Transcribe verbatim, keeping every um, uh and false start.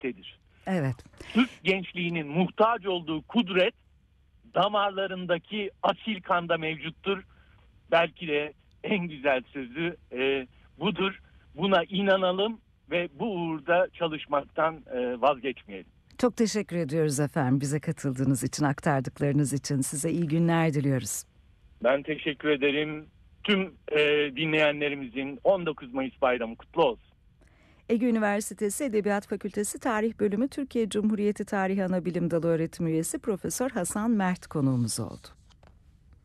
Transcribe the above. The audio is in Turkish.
vermektedir. Evet. Türk gençliğinin muhtaç olduğu kudret damarlarındaki asil kanda mevcuttur. Belki de en güzel sözü e, budur. Buna inanalım ve bu uğurda çalışmaktan e, vazgeçmeyelim. Çok teşekkür ediyoruz efendim bize katıldığınız için, aktardıklarınız için. Size iyi günler diliyoruz. Ben teşekkür ederim. Tüm e, dinleyenlerimizin on dokuz Mayıs bayramı kutlu olsun. Ege Üniversitesi Edebiyat Fakültesi Tarih Bölümü Türkiye Cumhuriyeti Tarihi Anabilim Dalı Öğretim Üyesi Profesör Hasan Mert konuğumuz oldu.